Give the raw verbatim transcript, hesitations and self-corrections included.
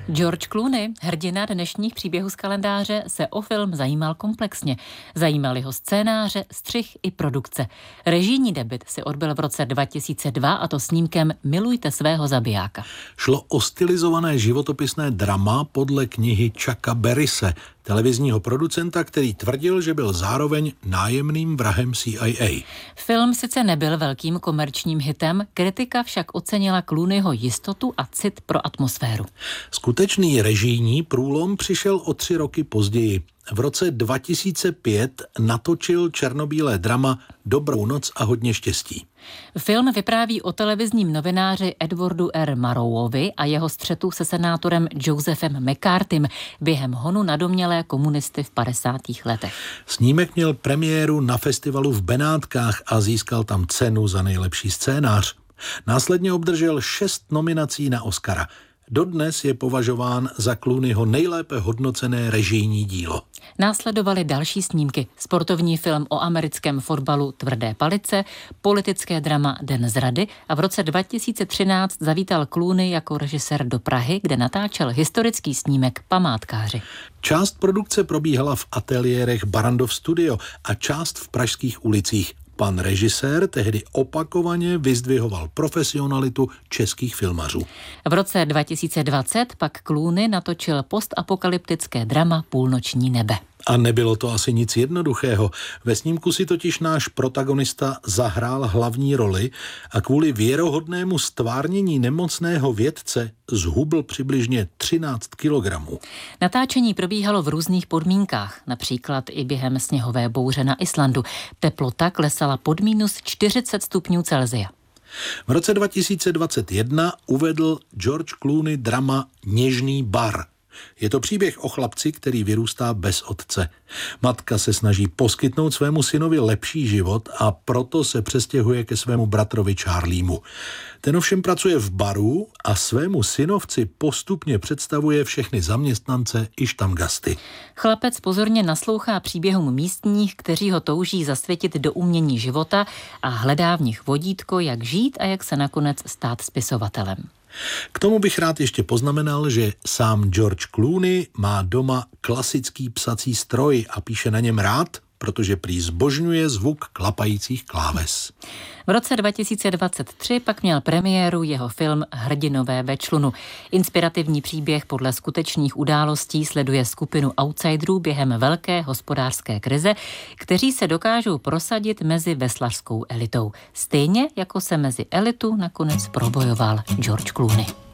George Clooney, hrdina dnešních příběhů z kalendáře, se o film zajímal komplexně. Zajímali ho scénáře, střih i produkce. Režijní debut si odbyl v roce dva tisíce dva, a to snímkem Milujte svého zabijáka. Šlo o stylizované životopisné drama podle knihy Chucka Berrise, televizního producenta, který tvrdil, že byl zároveň nájemným vrahem C I A. Film sice nebyl velkým komerčním hitem, kritika však ocenila Clooneyho jistotu a cit pro atmosféru. Skutečný režijní průlom přišel o tři roky později. V roce dva tisíce pět natočil černobílé drama Dobrou noc a hodně štěstí. Film vypráví o televizním novináři Edwardu R. Murrowovi a jeho střetu se senátorem Josephem McCarthym během honu na domnělé komunisty v padesátých letech. Snímek měl premiéru na festivalu v Benátkách a získal tam cenu za nejlepší scénář. Následně obdržel šest nominací na Oscara. Dodnes je považován za Clooneyho nejlépe hodnocené režijní dílo. Následovaly další snímky. Sportovní film o americkém fotbalu Tvrdé palice, politické drama Den zrady a v roce dva tisíce třináct zavítal Clooney jako režisér do Prahy, kde natáčel historický snímek Památkáři. Část produkce probíhala v ateliérech Barrandov Studio a část v pražských ulicích. Pan režisér tehdy opakovaně vyzdvihoval profesionalitu českých filmařů. V roce dva tisíce dvacet pak Clooney natočil postapokalyptické drama Půlnoční nebe. A nebylo to asi nic jednoduchého. Ve snímku si totiž náš protagonista zahrál hlavní roli a kvůli věrohodnému stvárnění nemocného vědce zhubl přibližně třináct kilogramů. Natáčení probíhalo v různých podmínkách, například i během sněhové bouře na Islandu. Teplota klesala pod minus čtyřicet stupňů Celsia. V roce dva tisíce dvacet jedna uvedl George Clooney drama Něžný bar. Je to příběh o chlapci, který vyrůstá bez otce. Matka se snaží poskytnout svému synovi lepší život a proto se přestěhuje ke svému bratrovi Charliemu. Ten ovšem pracuje v baru a svému synovci postupně představuje všechny zaměstnance i štamgasty. Chlapec pozorně naslouchá příběhům místních, kteří ho touží zasvětit do umění života a hledá v nich vodítko, jak žít a jak se nakonec stát spisovatelem. K tomu bych rád ještě poznamenal, že sám George Clooney má doma klasický psací stroj a píše na něm rád, protože prý zbožňuje zvuk klapajících kláves. V roce dva tisíce dvacet tři pak měl premiéru jeho film Hrdinové ve člunu. Inspirativní příběh podle skutečných událostí sleduje skupinu outsiderů během velké hospodářské krize, kteří se dokážou prosadit mezi veslařskou elitou. Stejně jako se mezi elitu nakonec probojoval George Clooney.